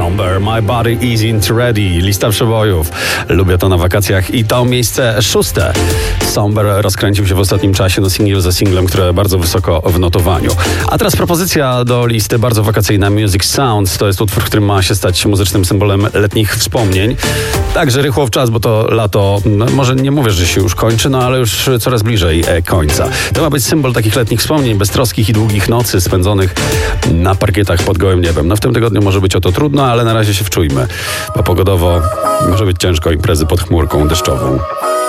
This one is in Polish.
Somber, My Body Isn't Ready. Lista przebojów. Lubię to na wakacjach i to miejsce 6. Somber rozkręcił się w ostatnim czasie na singiel za singlem, które bardzo wysoko w notowaniu. A teraz propozycja do listy bardzo wakacyjna. Music Sounds to jest utwór, który ma się stać muzycznym symbolem letnich wspomnień. Także rychło w czas, bo to lato, może nie mówię, że się już kończy, ale już coraz bliżej końca. To ma być symbol takich letnich wspomnień, beztroskich i długich nocy spędzonych na parkietach pod gołym niebem. W tym tygodniu może być o to trudno, ale na razie się wczujmy, bo pogodowo może być ciężko, imprezy pod chmurką deszczową.